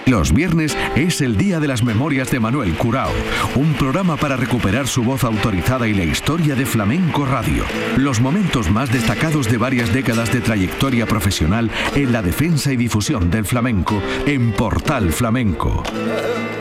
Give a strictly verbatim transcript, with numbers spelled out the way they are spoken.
Los viernes es el día de las memorias de Manuel Curao, un programa para recuperar su voz autorizada y la historia de Flamenco Radio. Los momentos más destacados de varias décadas de trayectoria profesional en la defensa y difusión del flamenco en Portal Flamenco.